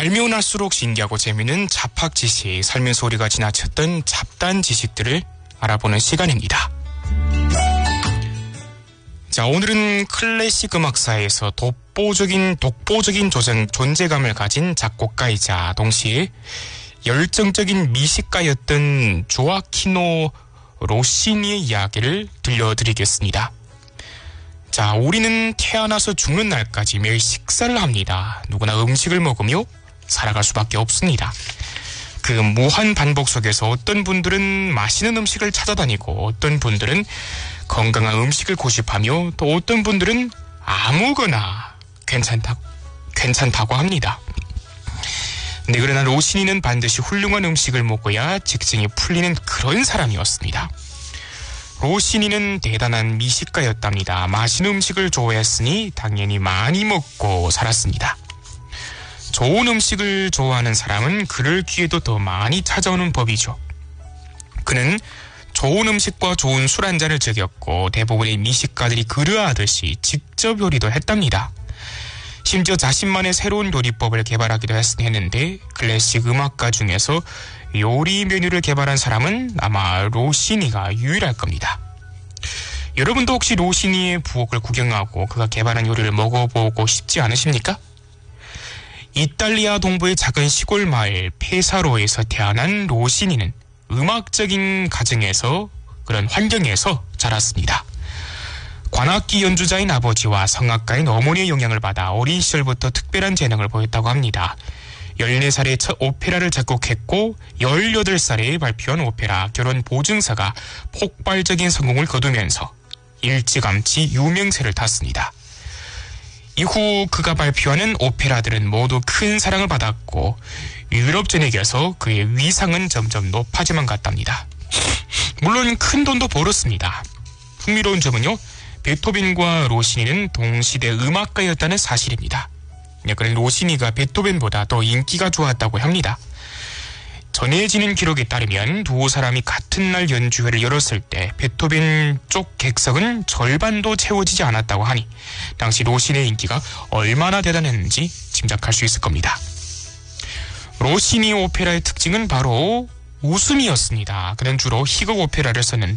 알면 알수록 신기하고 재미있는 잡학 지식, 설명소리가 지나쳤던 잡단 지식들을 알아보는 시간입니다. 자, 오늘은 클래식 음악사에서 독보적인 존재감을 가진 작곡가이자 동시에 열정적인 미식가였던 조아키노 로시니의 이야기를 들려드리겠습니다. 자, 우리는 태어나서 죽는 날까지 매일 식사를 합니다. 누구나 음식을 먹으며 살아갈 수밖에 없습니다. 그 무한 반복 속에서 어떤 분들은 맛있는 음식을 찾아다니고 어떤 분들은 건강한 음식을 고집하며 또 어떤 분들은 아무거나 괜찮다고 합니다. 네, 그러나 로시니는 반드시 훌륭한 음식을 먹어야 직성이 풀리는 그런 사람이었습니다. 로시니는 대단한 미식가였답니다. 맛있는 음식을 좋아했으니 당연히 많이 먹고 살았습니다. 좋은 음식을 좋아하는 사람은 그를 귀에도 더 많이 찾아오는 법이죠. 그는 좋은 음식과 좋은 술 한 잔을 즐겼고 대부분의 미식가들이 그러하듯이 직접 요리도 했답니다. 심지어 자신만의 새로운 요리법을 개발하기도 했는데 클래식 음악가 중에서 요리 메뉴를 개발한 사람은 아마 로시니가 유일할 겁니다. 여러분도 혹시 로시니의 부엌을 구경하고 그가 개발한 요리를 먹어보고 싶지 않으십니까? 이탈리아 동부의 작은 시골 마을 페사로에서 태어난 로시니는 음악적인 가정에서 그런 환경에서 자랐습니다. 관악기 연주자인 아버지와 성악가인 어머니의 영향을 받아 어린 시절부터 특별한 재능을 보였다고 합니다. 14살에 첫 오페라를 작곡했고 18살에 발표한 오페라 결혼 보증사가 폭발적인 성공을 거두면서 일찌감치 유명세를 탔습니다. 이후 그가 발표하는 오페라들은 모두 큰 사랑을 받았고 유럽 전역에서 그의 위상은 점점 높아지만 갔답니다. 물론 큰 돈도 벌었습니다. 흥미로운 점은요, 베토벤과 로시니는 동시대 음악가였다는 사실입니다. 그런 로시니가 베토벤보다 더 인기가 좋았다고 합니다. 전해지는 기록에 따르면 두 사람이 같은 날 연주회를 열었을 때 베토벤 쪽 객석은 절반도 채워지지 않았다고 하니 당시 로시니의 인기가 얼마나 대단했는지 짐작할 수 있을 겁니다. 로시니 오페라의 특징은 바로 웃음이었습니다. 그는 주로 희극 오페라를 썼는데